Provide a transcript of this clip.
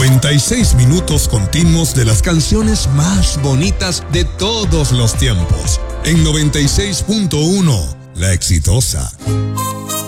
96 minutos continuos de las canciones más bonitas de todos los tiempos. En 96.1, La Exitosa.